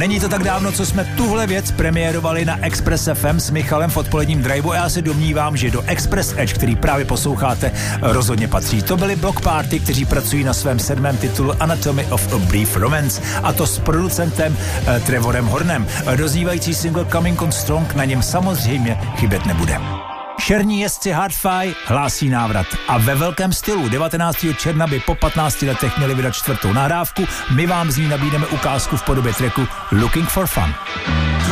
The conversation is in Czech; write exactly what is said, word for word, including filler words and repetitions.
Není to tak dávno, co jsme tuhle věc premiérovali na Express F M s Michalem v odpoledním driveu a já se domnívám, že do Express Edge, který právě posloucháte, rozhodně patří. To byli Block Party, kteří pracují na svém sedmém titulu Anatomy of a Brief Romance, a to s producentem eh, Trevorem Hornem. Doznívající single Coming on Strong na něm samozřejmě chybět nebude. Šerní jezdci Hardfi hlásí návrat a ve velkém stylu. devatenáctého června by po patnácti letech měli vydat čtvrtou nahrávku. My vám z ní nabídneme ukázku v podobě tracku Looking for Fun.